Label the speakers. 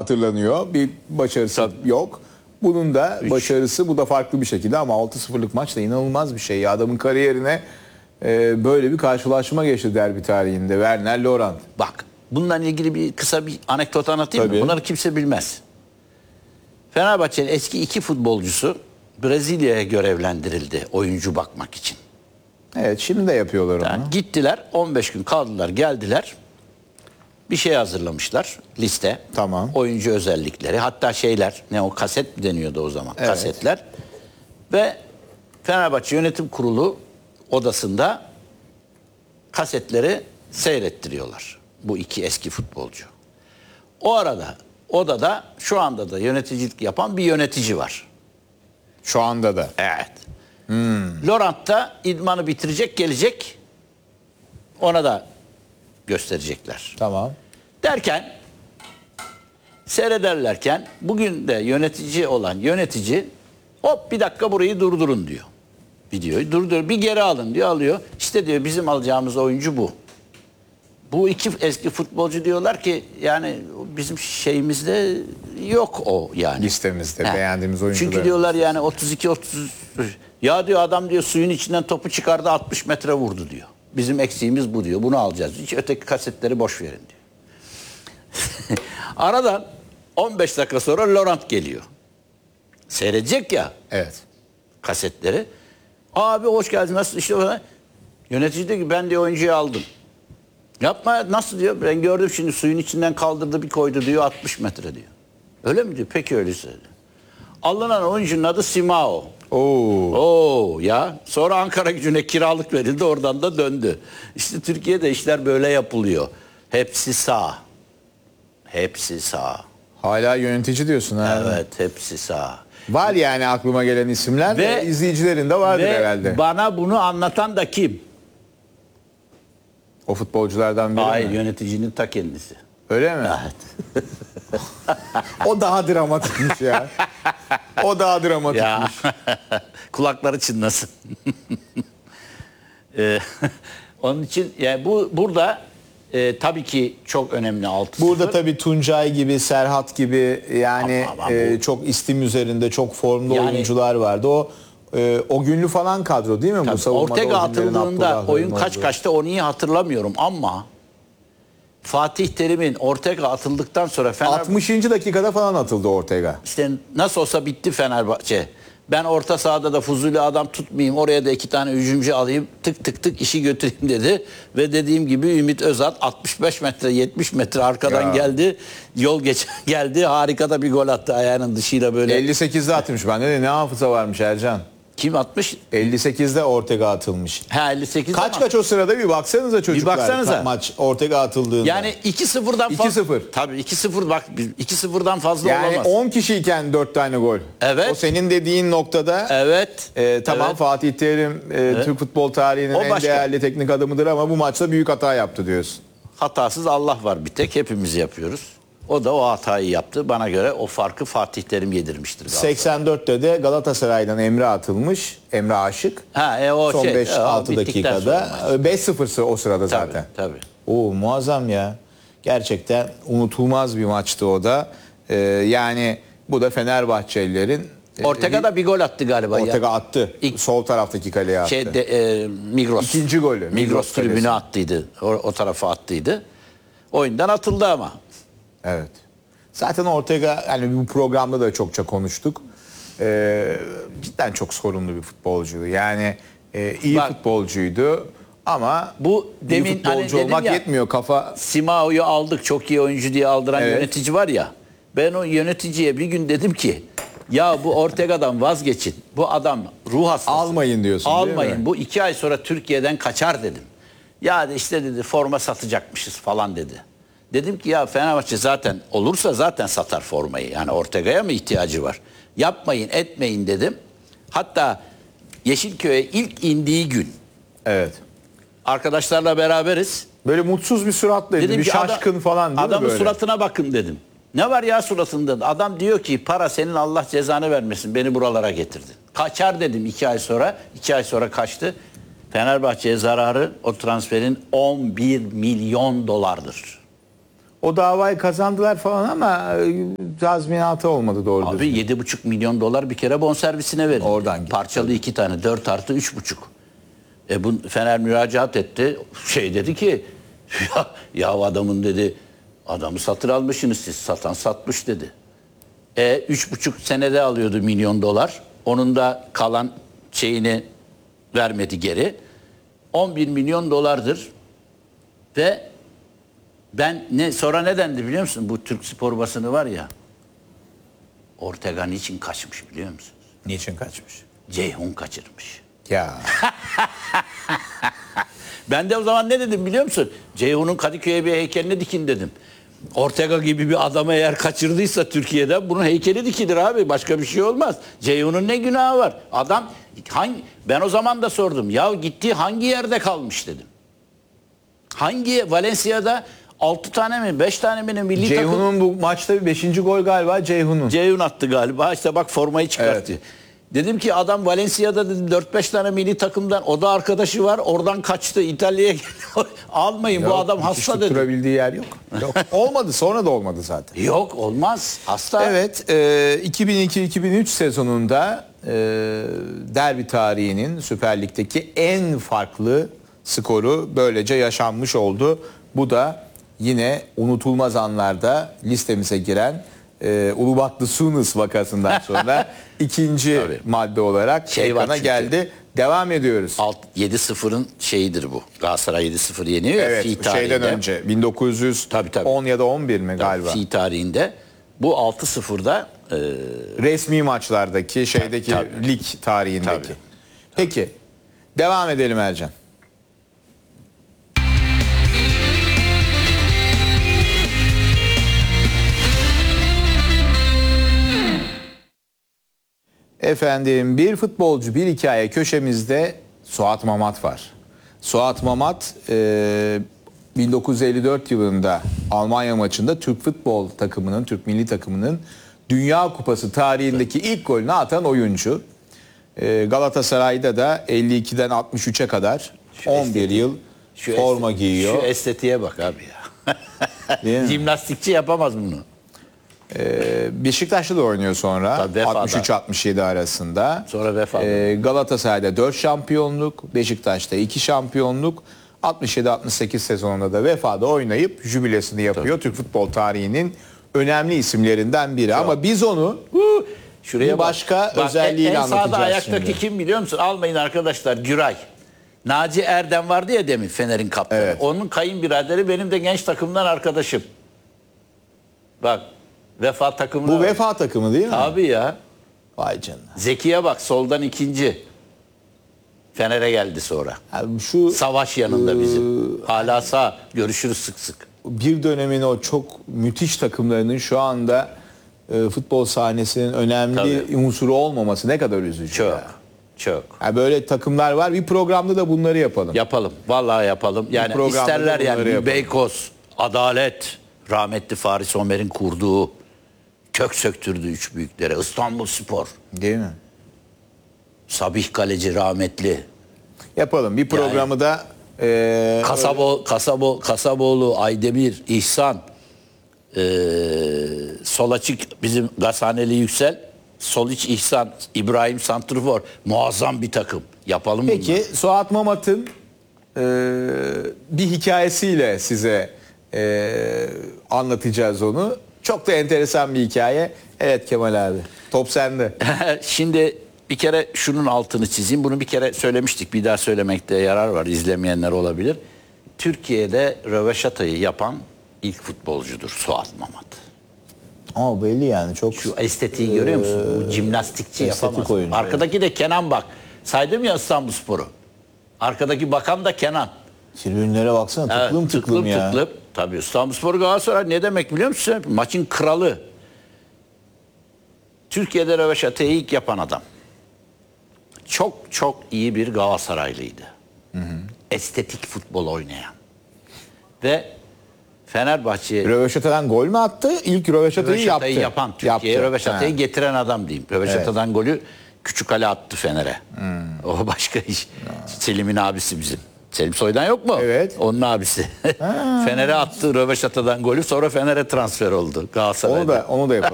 Speaker 1: hatırlanıyor. Bir başarısı yok. Bunun da başarısı, bu da farklı bir şekilde, ama 6-0'lık maç da inanılmaz bir şey. Ya, adamın kariyerine böyle bir karşılaşma geçti derbi tarihinde. Werner Laurent.
Speaker 2: Bak, bununla ilgili kısa bir anekdot anlatayım mı?
Speaker 1: Tabii.
Speaker 2: Bunları kimse bilmez. Fenerbahçe'nin eski 2 futbolcusu Brezilya'ya görevlendirildi oyuncu bakmak için.
Speaker 1: Evet, şimdi de yapıyorlar onu.
Speaker 2: Yani gittiler, 15 gün kaldılar, geldiler. Bir şey hazırlamışlar, liste.
Speaker 1: Tamam.
Speaker 2: Oyuncu özellikleri, hatta şeyler, ne o, kaset mi deniyordu o zaman?
Speaker 1: Evet.
Speaker 2: Kasetler. Ve Fenerbahçe Yönetim Kurulu odasında kasetleri seyrettiriyorlar. Bu 2 eski futbolcu. O arada odada şu anda da yöneticilik yapan bir yönetici var.
Speaker 1: Şu anda da.
Speaker 2: Evet. Laurent da idmanı bitirecek, gelecek. Ona da gösterecekler.
Speaker 1: Tamam.
Speaker 2: Derken, seyrederlerken bugün de yönetici olan yönetici hop bir dakika burayı durdurun diyor. Videoyu durdur, bir geri alın diyor, alıyor. İşte diyor bizim alacağımız oyuncu bu. Bu 2 eski futbolcu diyorlar ki yani bizim şeyimizde yok o yani.
Speaker 1: Listemizde beğendiğimiz oyuncular.
Speaker 2: Çünkü diyorlar yani 32-30 ya diyor adam diyor suyun içinden topu çıkardı 60 metre vurdu diyor. Bizim eksiğimiz bu diyor. Bunu alacağız. Hiç öteki kasetleri boş verin diyor. Aradan 15 dakika sonra Laurent geliyor. Seyredecek ya.
Speaker 1: Evet.
Speaker 2: Kasetleri. Abi hoş geldin. Nasıl işte falan. Yönetici diyor ki ben diyor oyuncuyu aldım. Yapma, nasıl diyor. Ben gördüm şimdi suyun içinden kaldırdı bir koydu diyor 60 metre diyor. Öyle mi diyor? Peki öyleyse. Alınan oyuncunun adı Simao. Oo ya. Sonra Ankara Gücü'ne kiralık verildi, oradan da döndü. İşte Türkiye'de işler böyle yapılıyor. Hepsi sağ. Hepsi sağ.
Speaker 1: Hala yönetici diyorsun ha.
Speaker 2: Evet, hepsi sağ.
Speaker 1: Var yani aklıma gelen isimler ve izleyicilerin de vardır herhalde.
Speaker 2: Ve bana bunu anlatan da kim?
Speaker 1: O futbolculardan biri
Speaker 2: Hayır,
Speaker 1: mi?
Speaker 2: yöneticinin ta kendisi.
Speaker 1: Öyle mi?
Speaker 2: Evet.
Speaker 1: O daha dramatikmiş ya. O daha dramatikmiş.
Speaker 2: Ya. Kulakları çınlasın. Onun için yani burada tabii ki çok önemli 6-0.
Speaker 1: Burada tabii Tuncay gibi, Serhat gibi yani
Speaker 2: Ama
Speaker 1: çok istim üzerinde çok formlu
Speaker 2: Yani-
Speaker 1: oyuncular vardı. O günlü falan kadro değil mi?
Speaker 2: Tabii,
Speaker 1: Bu savunmada
Speaker 2: Ortega
Speaker 1: o günlerin
Speaker 2: atıldığında
Speaker 1: Abdullah'ların
Speaker 2: oyun
Speaker 1: olduğu.
Speaker 2: kaçta onu iyi hatırlamıyorum ama Fatih Terim'in Ortega atıldıktan sonra
Speaker 1: 60. dakikada falan atıldı Ortega.
Speaker 2: İşte nasıl olsa bitti Fenerbahçe. Ben orta sahada da fuzuli adam tutmayayım. Oraya da 2 tane hücumcu alayım. Tık tık tık işi götüreyim dedi. Ve dediğim gibi Ümit Özat 65 metre 70 metre arkadan geldi. Geldi. Harika da bir gol attı ayağının dışıyla böyle.
Speaker 1: 58'de atmış. Bende de ne hafıza varmış Ercan.
Speaker 2: Kim atmış?
Speaker 1: 58'de Ortega atılmış.
Speaker 2: Ha 58'de
Speaker 1: Kaç o sırada bir baksanıza çocuklar.
Speaker 2: Bir baksanıza.
Speaker 1: Maç Ortega atıldığında.
Speaker 2: Yani 2-0'dan fazla.
Speaker 1: 2-0.
Speaker 2: Tabii 2-0 bak 2-0'dan fazla
Speaker 1: Yani
Speaker 2: olamaz.
Speaker 1: 10 kişiyken 4 tane gol.
Speaker 2: Evet.
Speaker 1: O senin dediğin noktada
Speaker 2: Evet.
Speaker 1: tamam
Speaker 2: Evet.
Speaker 1: Fatih Terim Türk futbol tarihinin
Speaker 2: O
Speaker 1: en
Speaker 2: başka.
Speaker 1: değerli teknik adamıdır ama bu maçta büyük hata yaptı diyorsun.
Speaker 2: Hatasız Allah var bir tek, hepimiz yapıyoruz. O da o hatayı yaptı. Bana göre o farkı Fatih Terim yedirmiştir.
Speaker 1: 84'te de Galatasaray'dan Emre atılmış. Emre Aşık.
Speaker 2: O
Speaker 1: Son
Speaker 2: şey,
Speaker 1: 5-6
Speaker 2: bittikten
Speaker 1: dakikada.
Speaker 2: sonra
Speaker 1: 5-0 o sırada
Speaker 2: Tabii,
Speaker 1: zaten.
Speaker 2: tabii.
Speaker 1: Oo, muazzam ya. Gerçekten unutulmaz bir maçtı o da. Yani bu da Fenerbahçelilerin
Speaker 2: Ortega da bir gol attı galiba.
Speaker 1: Ortega attı. Sol taraftaki kaleye attı.
Speaker 2: Migros.
Speaker 1: İkinci golü.
Speaker 2: Migros tribüne
Speaker 1: kalesi.
Speaker 2: attıydı. O tarafa attıydı. Oyundan atıldı ama.
Speaker 1: Evet. Zaten Ortega, yani bu programda da çokça konuştuk. Cidden çok sorunlu bir futbolcuydu. Yani iyi futbolcuydu ama
Speaker 2: bu
Speaker 1: iyi
Speaker 2: demin
Speaker 1: futbolcu
Speaker 2: dedim
Speaker 1: olmak
Speaker 2: ya,
Speaker 1: yetmiyor.
Speaker 2: Simao'yu aldık, çok iyi oyuncu diye aldıran
Speaker 1: Evet.
Speaker 2: yönetici var ya. Ben o yöneticiye bir gün dedim ki ya bu Ortega'dan vazgeçin. Bu adam ruh hastası.
Speaker 1: Almayın diyorsun, değil mi?
Speaker 2: Almayın. Bu 2 ay sonra Türkiye'den kaçar dedim. Ya işte dedi forma satacakmışız falan dedi. Dedim ki ya Fenerbahçe zaten olursa zaten satar formayı. Yani Ortega'ya mı ihtiyacı var? Yapmayın, etmeyin dedim. Hatta Yeşilköy'e ilk indiği gün
Speaker 1: Evet.
Speaker 2: arkadaşlarla beraberiz.
Speaker 1: Böyle mutsuz bir suratlıydı. Bir
Speaker 2: ki
Speaker 1: şaşkın falan değil mi
Speaker 2: adamın
Speaker 1: böyle?
Speaker 2: suratına bakın dedim. Ne var ya suratında? Adam diyor ki para senin, Allah cezanı vermesin, beni buralara getirdin. Kaçar dedim 2 ay sonra. 2 ay sonra kaçtı. Fenerbahçe'ye zararı o transferin 11 milyon dolardır.
Speaker 1: O davayı kazandılar falan ama tazminatı olmadı doğru
Speaker 2: Abi
Speaker 1: düzgün.
Speaker 2: 7,5 milyon dolar bir kere bonservisine verildi.
Speaker 1: Oradan gitti.
Speaker 2: Parçalı 2 tane 4 artı 3,5. Bu Fener müracaat etti. Dedi ki ya adamın dedi adamı satın almışsınız siz, satan satmış dedi. 3,5 senede alıyordu milyon dolar. Onun da kalan şeyini vermedi geri. 11 milyon dolardır. Ve sonra ne dendi biliyor musun? Bu Türk spor basını var ya. Ortega niçin kaçmış biliyor musunuz?
Speaker 1: Niçin kaçmış?
Speaker 2: Ceyhun kaçırmış.
Speaker 1: Ya.
Speaker 2: Ben de o zaman ne dedim biliyor musun? Ceyhun'un Kadıköy'e bir heykelini dikin dedim. Ortega gibi bir adamı eğer kaçırdıysa Türkiye'de bunun heykeli dikilir abi. Başka bir şey olmaz. Ceyhun'un ne günahı var? Adam ben o zaman da sordum. Ya gittiği hangi yerde kalmış dedim. Valencia'da 6 tane mi 5 tane mi milli takım.
Speaker 1: Ceyhun'un bu maçta 5. gol galiba Ceyhun'un.
Speaker 2: Ceyhun attı galiba. İşte bak formayı çıkarttı.
Speaker 1: Evet.
Speaker 2: Dedim ki adam Valencia'da dedim 4-5 tane milli takımdan o da arkadaşı var. Oradan kaçtı İtalya'ya almayın bu adam hasta dedi.
Speaker 1: Tutturabildiği yer yok. Yok. Olmadı, sonra da olmadı zaten.
Speaker 2: Yok olmaz hasta.
Speaker 1: Evet, 2002-2003 sezonunda derbi tarihinin Süper Lig'deki en farklı skoru böylece yaşanmış oldu. Bu da yine unutulmaz anlarda listemize giren Ulubatlı Sunus vakasından sonra ikinci madde olarak ekrana geldi. Devam ediyoruz.
Speaker 2: 7-0'ın şeyidir bu. Galatasaray 7-0 yeniyor.
Speaker 1: Evet,
Speaker 2: Fi tarihinde.
Speaker 1: şeyden önce 1910 ya da 11 mi galiba?
Speaker 2: Fi tarihinde. Bu 6-0'da
Speaker 1: resmi maçlardaki lig tarihindeki.
Speaker 2: Tabii.
Speaker 1: Peki. Devam edelim Ercan. Efendim, bir futbolcu bir hikaye köşemizde Suat Mamat var. Suat Mamat 1954 yılında Almanya maçında Türk futbol takımının, Türk milli takımının Dünya Kupası tarihindeki ilk golünü atan oyuncu. Galatasaray'da da 52'den 63'e kadar 11 yıl forma giyiyor.
Speaker 2: Şu estetiğe bak abi ya. Jimnastikçi yapamaz bunu.
Speaker 1: Beşiktaş'ta da oynuyor sonra 63-67 arasında.
Speaker 2: Sonra vefada.
Speaker 1: Galatasaray'da 4 şampiyonluk, Beşiktaş'ta 2 şampiyonluk, 67-68 sezonunda da vefada oynayıp jübilesini yapıyor. Tabii. Türk futbol tarihinin önemli isimlerinden biri. Ama biz onu
Speaker 2: şuraya
Speaker 1: bir başka özelliğiyle anlatacağız.
Speaker 2: En sağda ayaktaki şimdi kim biliyor musun? Almayın arkadaşlar, Güray. Naci Erdem vardı ya demin Fener'in kaptanı. Evet. Onun kayınbiraderi benim de genç takımdan arkadaşım. Bak. Vefa takımı.
Speaker 1: Bu Vefa takımı değil mi?
Speaker 2: Abi ya.
Speaker 1: Vay canına.
Speaker 2: Zeki'ye bak, soldan ikinci. Fener'e geldi sonra.
Speaker 1: Abi şu
Speaker 2: Savaş yanında bizim. Hala sağ. Görüşürüz sık sık.
Speaker 1: Bir dönemin o çok müthiş takımlarının şu anda futbol sahnesinin önemli unsuru olmaması ne kadar üzücü.
Speaker 2: Çok.
Speaker 1: Ya.
Speaker 2: Çok.
Speaker 1: Yani böyle takımlar var. Bir programda da bunları yapalım.
Speaker 2: Yapalım. Vallahi yapalım. Yani isterler yani. Beykoz, Adalet, rahmetli Faris Ömer'in kurduğu, kök söktürdü üç büyüklere. İstanbulspor.
Speaker 1: Değil mi?
Speaker 2: Sabih Kaleci rahmetli.
Speaker 1: Yapalım. Bir programı yani,
Speaker 2: da Kasaboğlu, Aydemir, İhsan, sol açık bizim Gazhaneli Yüksel, sol iç İhsan, İbrahim Santrfor. Muazzam bir takım. Yapalım mı?
Speaker 1: Peki bunları? Suat Mamat'ın bir hikayesiyle size anlatacağız onu. Çok da enteresan bir hikaye. Evet Kemal abi. Top sende.
Speaker 2: Şimdi bir kere şunun altını çizeyim. Bunu bir kere söylemiştik. Bir daha söylemekte yarar var. İzlemeyenler olabilir. Türkiye'de röveşatayı yapan ilk futbolcudur Suat Mamat.
Speaker 1: Ama belli yani çok.
Speaker 2: Şu estetiği görüyor musun? Bu jimnastikçi yapamaz.
Speaker 1: Oyuncu,
Speaker 2: arkadaki de Kenan bak. Saydım ya İstanbulspor'u. Arkadaki bakan da Kenan.
Speaker 1: Tribünlere baksana tıklım tıklım ya. Tıklım.
Speaker 2: Tabii İstanbulspor Galatasaray ne demek biliyor musun? Maçın kralı. Türkiye'de röveşatayı ilk yapan adam. Çok çok iyi bir Galatasaraylıydı. Hı. Estetik futbol oynayan. Ve Fenerbahçe'ye...
Speaker 1: Röveşatadan gol mü attı? İlk röveşatayı yaptı.
Speaker 2: Yapan, Türkiye'ye röveşatayı getiren adam diyeyim. Röveşatadan golü Küçük Ali attı Fener'e. O başka iş. Selim'in abisi bizim. Selim Soydan yok mu?
Speaker 1: Evet.
Speaker 2: Onun abisi. Fener'e attı röveşatadan golü, sonra Fener'e transfer oldu Galatasaray'da.
Speaker 1: Onu da yapar.